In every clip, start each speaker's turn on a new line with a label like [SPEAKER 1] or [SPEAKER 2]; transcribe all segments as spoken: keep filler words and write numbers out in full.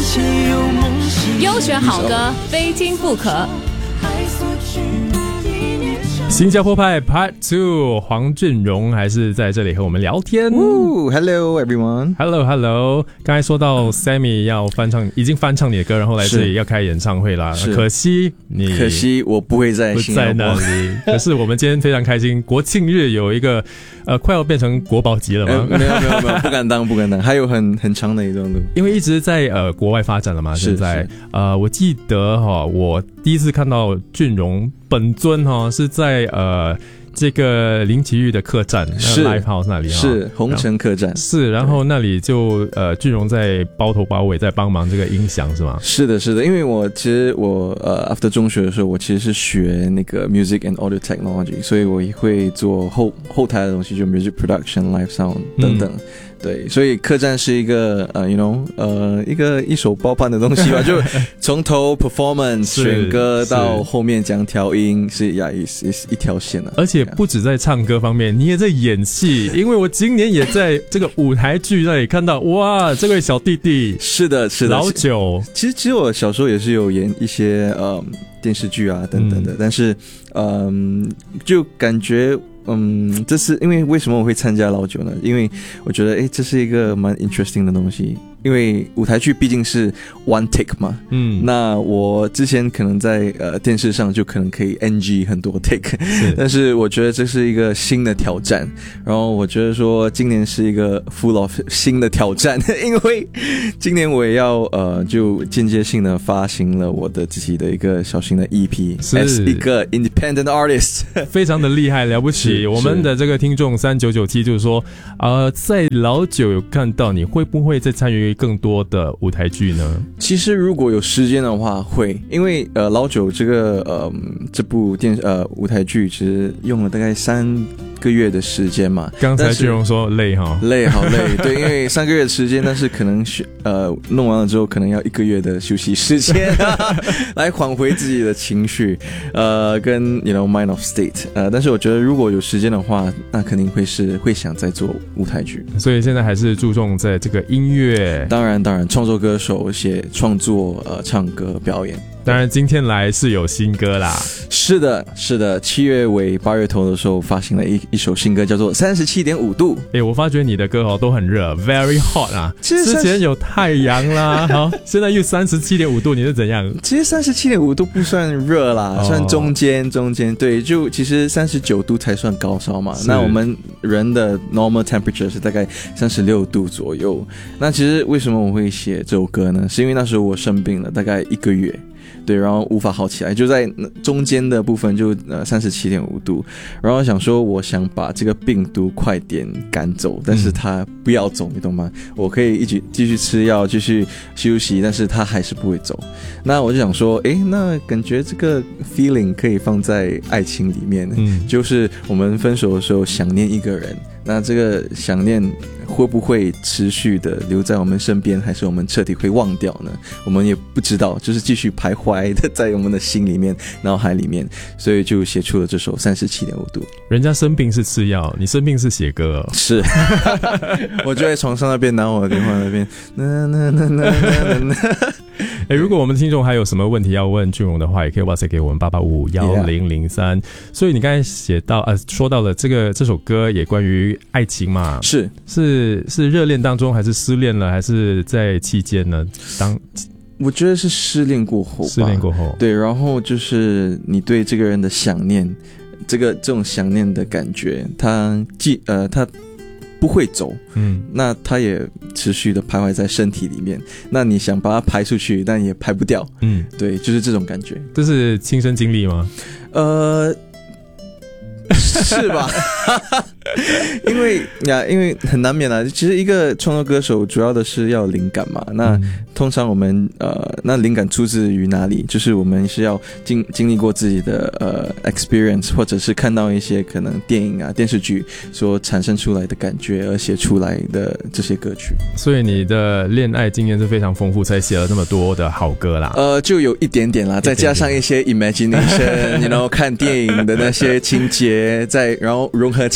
[SPEAKER 1] 优选好歌，非听不可。
[SPEAKER 2] 新加坡派 Part Two， 黄俊荣还是在这里和我们聊天。
[SPEAKER 3] Ooh, Hello everyone.
[SPEAKER 2] Hello Hello。刚才说到 Sammy 要翻唱，已经翻唱你的歌，然后来这里要开演唱会啦。可惜你，
[SPEAKER 3] 可惜我不会在
[SPEAKER 2] 不在那里。可是我们今天非常开心，国庆日有一个呃，快要变成国宝级了吗？
[SPEAKER 3] 呃、没有没有没有，不敢当不敢当，还有很很长的一段路。
[SPEAKER 2] 因为一直在呃国外发展了嘛，现在呃，我记得哈，我第一次看到俊荣本尊哈是在呃这个林奇玉的客栈，
[SPEAKER 3] 是
[SPEAKER 2] Live House 那里，
[SPEAKER 3] 是红尘客栈，
[SPEAKER 2] 是，然后那里就呃俊荣在包头包尾在帮忙这个音响是吗？
[SPEAKER 3] 是的，是的，因为我其实我呃 after 中学的时候，我其实是学那个 music and audio technology， 所以我也会做后后台的东西，就 music production、live sound 等等。嗯，对，所以客栈是一个呃 ，you know， 呃，一个一手包办的东西吧，就从头 performance 选歌到后面讲调音，是呀，一一条线的。
[SPEAKER 2] 而且不止在唱歌方面，你也在演戏，因为我今年也在这个舞台剧那里看到，哇，这位小弟弟，
[SPEAKER 3] 是的，是的，
[SPEAKER 2] 老九。
[SPEAKER 3] 其实，其实我小时候也是有演一些呃电视剧啊等等的，嗯、但是嗯、呃，就感觉。嗯，这是因为为什么我会参加老九呢？因为我觉得，诶，这是一个蛮 interesting 的东西。因为舞台剧毕竟是 one take 嘛，嗯，那我之前可能在呃电视上就可能可以 N G 很多 take， 但是我觉得这是一个新的挑战。然后我觉得说今年是一个 full of 新的挑战，因为今年我也要呃就间接性的发行了我的自己的一个小型的 E P， as 一个 independent artist，
[SPEAKER 2] 非常的厉害，了不起。我们的这个听众三九九七就是说，呃，在老九有看到你会不会再参与更多的舞台剧呢？
[SPEAKER 3] 其实如果有时间的话会，因为呃老九这个呃这部电呃舞台剧其实用了大概三个月的时间嘛。
[SPEAKER 2] 刚才俊荣说累哈，
[SPEAKER 3] 累好累，对，因为三个月的时间，但是可能呃弄完了之后，可能要一个月的休息时间，来缓回自己的情绪，呃，跟 you know mind of state， 呃，但是我觉得如果有时间的话，那肯定会是会想再做舞台剧。
[SPEAKER 2] 所以现在还是注重在这个音乐，
[SPEAKER 3] 当然当然，创作歌手写创作呃唱歌表演。
[SPEAKER 2] 当然今天来是有新歌啦，
[SPEAKER 3] 是的是的，七月尾八月头的时候发行了一一首新歌，叫做三十七点五度。
[SPEAKER 2] 诶，我发觉你的歌哦都很热 very hot 啊，之前有太阳啦，好，现在又三十七点五度，你是怎样？
[SPEAKER 3] 其实三十七点五度不算热啦，哦、算中间中间，对，就其实三十九度才算高烧嘛。那我们人的 normal temperature 是大概三十六度左右。那其实为什么我会写这首歌呢？是因为那时候我生病了大概一个月。对，然后无法好起来，就在中间的部分就呃三十七点五度，然后想说我想把这个病毒快点赶走，但是它不要走，你懂吗？我可以一直继续吃药，继续休息，但是它还是不会走。那我就想说，诶，那感觉这个 feeling 可以放在爱情里面，嗯，就是我们分手的时候想念一个人，那这个想念会不会持续的留在我们身边，还是我们彻底会忘掉呢？我们也不知道，就是继续徘徊的在我们的心里面、脑海里面，所以就写出了这首三十七点五度。
[SPEAKER 2] 人家生病是吃药，你生病是写歌哦。
[SPEAKER 3] 是，我就在床上那边拿我的电话那边，那那那那那那。
[SPEAKER 2] 欸，如果我们的听众还有什么问题要问俊荣的话，也可以 WhatsApp 给我们八八五五一零零三。所以你刚才写到呃，说到了这个这首歌也关于爱情嘛，
[SPEAKER 3] 是
[SPEAKER 2] 是是热恋当中，还是失恋了，还是在期间呢？当
[SPEAKER 3] 我觉得是失恋过后吧，
[SPEAKER 2] 失恋过后，
[SPEAKER 3] 对，然后就是你对这个人的想念，这个这种想念的感觉，他既呃他。不会走，嗯，那它也持续的徘徊在身体里面。那你想把它排出去，但也排不掉，嗯，对，就是这种感觉。
[SPEAKER 2] 这是亲身经历吗？
[SPEAKER 3] 呃，是吧？因为呀，因为很难免啊。其实一个创作歌手主要的是要灵感嘛。那、嗯、通常我们呃，那灵感出自于哪里？就是我们是要经经历过自己的呃 experience， 或者是看到一些可能电影啊、电视剧所产生出来的感觉而写出来的这些歌曲。
[SPEAKER 2] 所以你的恋爱经验是非常丰富，才写了那么多的好歌啦。
[SPEAKER 3] 呃，就有一点点啦，再加上一些 imagination， 然后看电影的那些情节，再然后融合起来。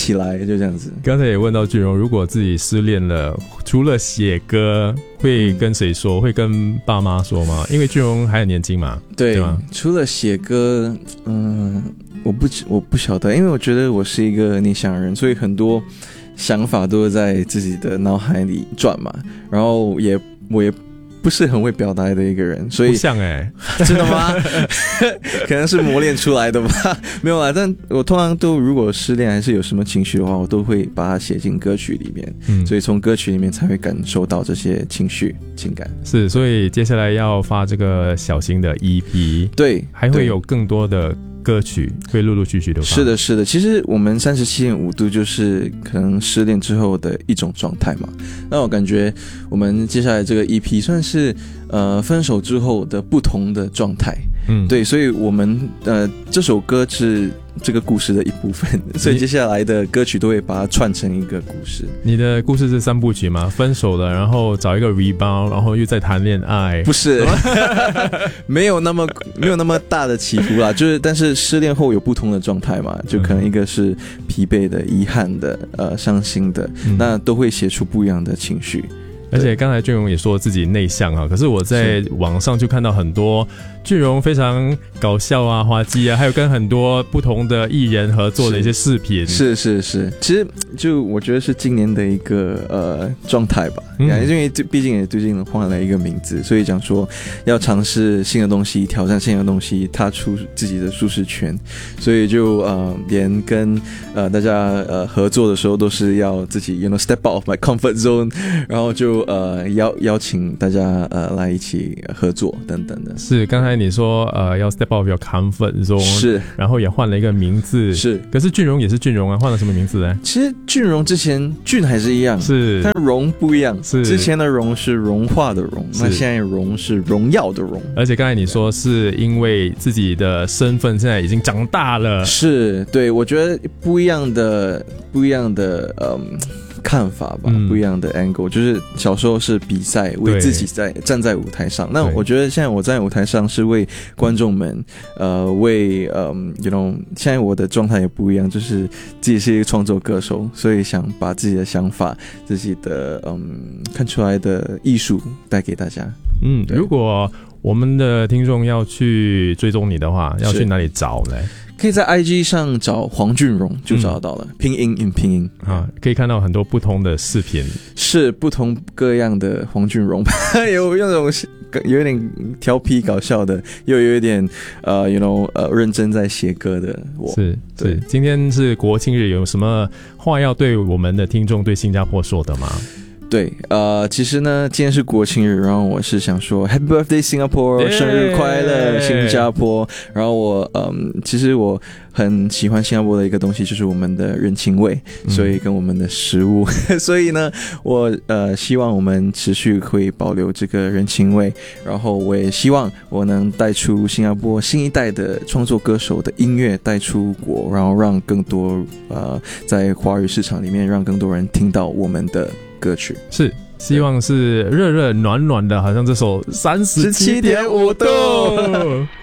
[SPEAKER 3] 对，就这样子。
[SPEAKER 2] 刚才也问到俊荣，如果自己失恋了，除了写歌，会跟谁说？会跟爸妈说吗？因为俊荣还很年轻嘛，
[SPEAKER 3] 对，
[SPEAKER 2] 对吗？
[SPEAKER 3] 除了写歌，嗯，我不我不晓得，因为我觉得我是一个内向人，所以很多想法都是在自己的脑海里转嘛，然后也我也不是很会表达的一个人，所以
[SPEAKER 2] 不像哎、
[SPEAKER 3] 欸，真的吗？可能是磨练出来的吧，没有啦。但我通常都如果失恋还是有什么情绪的话，我都会把它写进歌曲里面，嗯，所以从歌曲里面才会感受到这些情绪情感。
[SPEAKER 2] 是，所以接下来要发这个小型的 E P，
[SPEAKER 3] 对，
[SPEAKER 2] 还会有更多的歌曲会陆陆续续的发。
[SPEAKER 3] 是的，是的。其实我们三十七点五度就是可能失恋之后的一种状态嘛。那我感觉我们接下来这个 E P 算是呃分手之后的不同的状态。嗯，对，所以我们呃这首歌是这个故事的一部分，所以接下来的歌曲都会把它串成一个故事。
[SPEAKER 2] 你的故事是三部曲吗？分手了，然后找一个 rebound， 然后又再谈恋爱？
[SPEAKER 3] 不是，没有那么没有那么大的起伏啦。就是但是失恋后有不同的状态嘛，就可能一个是疲惫的、遗憾的、呃伤心的，嗯、那都会写出不一样的情绪。
[SPEAKER 2] 而且刚才俊荣也说自己内向啊，可是我在网上就看到很多俊荣非常搞笑啊、滑稽啊，还有跟很多不同的艺人合作的一些视频。
[SPEAKER 3] 是是 是, 是，其实就我觉得是今年的一个呃状态吧，嗯、因为毕竟也最近换了一个名字，所以讲说要尝试新的东西，挑战新的东西，踏出自己的舒适圈，所以就呃连跟呃大家呃合作的时候都是要自己 you know step out of my comfort zone， 然后就呃邀邀请大家呃来一起合作等等的。
[SPEAKER 2] 是，刚才你说呃要 step out of your comfort zone，
[SPEAKER 3] 是，
[SPEAKER 2] 然后也换了一个名字，
[SPEAKER 3] 是。
[SPEAKER 2] 可是俊荣也是俊荣啊，换了什么名字呢？
[SPEAKER 3] 其实俊荣之前俊还是一样，
[SPEAKER 2] 是，
[SPEAKER 3] 但荣不一样。
[SPEAKER 2] 是，
[SPEAKER 3] 之前的荣是融化的融，那现在荣是荣耀的荣。
[SPEAKER 2] 而且刚才你说是因为自己的身份现在已经长大了，
[SPEAKER 3] 是，对，我觉得不一样的不一样的嗯看法吧，嗯、不一样的 angle， 就是小时候是比赛，为自己在站在舞台上。那我觉得现在我在舞台上是为观众们，呃，为嗯 ，you know， 现在我的状态也不一样，就是自己是一个创作歌手，所以想把自己的想法、自己的嗯看出来的艺术带给大家。
[SPEAKER 2] 嗯，如果我们的听众要去追踪你的话，要去哪里找呢？
[SPEAKER 3] 可以在 I G 上找黄俊荣就找得到了，嗯、拼音 in 拼音
[SPEAKER 2] 啊，可以看到很多不同的视频，
[SPEAKER 3] 是不同各样的黄俊荣，有那种有一点调皮搞笑的，又有一点呃 ，you know 呃认真在写歌的我。
[SPEAKER 2] 是是，今天是国庆日，有什么话要对我们的听众、对新加坡说的吗？
[SPEAKER 3] 对，呃，其实呢，今天是国庆日，然后我是想说 Happy Birthday Singapore， 生日快乐新加坡。然后我，嗯，其实我很喜欢新加坡的一个东西，就是我们的人情味，所以跟我们的食物，嗯、所以呢，我呃希望我们持续会保留这个人情味，然后我也希望我能带出新加坡新一代的创作歌手的音乐带出国，然后让更多呃在华语市场里面让更多人听到我们的歌曲。
[SPEAKER 2] 是，希望是热热暖暖的，好像这首三十七点五度。